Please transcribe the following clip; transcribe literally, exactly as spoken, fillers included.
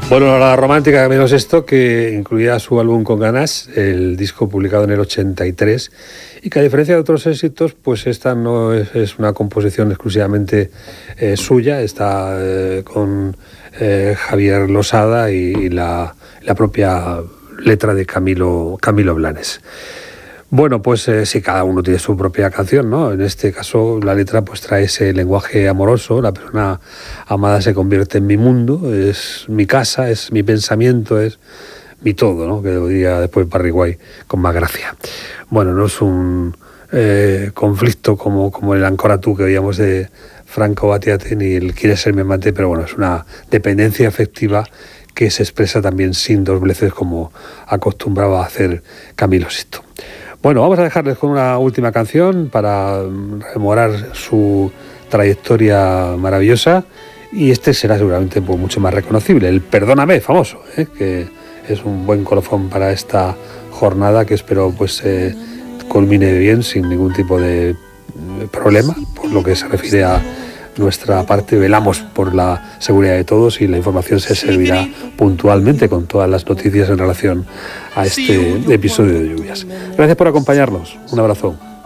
Bueno, la romántica Camilo sexto, que incluía su álbum Con ganas, el disco publicado en el ochenta y tres, y que a diferencia de otros éxitos, pues esta no es, es una composición exclusivamente eh, suya, está eh, con eh, Javier Losada y, y la, la propia letra de Camilo, Camilo Blanes. Bueno, pues eh, sí, cada uno tiene su propia canción, ¿no? En este caso la letra pues trae ese lenguaje amoroso, la persona amada se convierte en mi mundo, es mi casa, es mi pensamiento, es mi todo, ¿no? Que lo diría después Barry White con más gracia. Bueno, no es un eh, conflicto como, como el Ancora tú que oíamos de Franco Battiato ni el Quiere ser mi amante, pero bueno, es una dependencia afectiva que se expresa también sin dobleces como acostumbraba a hacer Camilo sexto. Bueno, vamos a dejarles con una última canción para rememorar su trayectoria maravillosa, y este será seguramente pues, mucho más reconocible, el Perdóname, famoso, ¿eh? Que es un buen colofón para esta jornada que espero pues eh, culmine bien sin ningún tipo de problema, por lo que se refiere a nuestra parte. Velamos por la seguridad de todos y la información se servirá puntualmente con todas las noticias en relación a este episodio de lluvias. Gracias por acompañarnos. Un abrazo.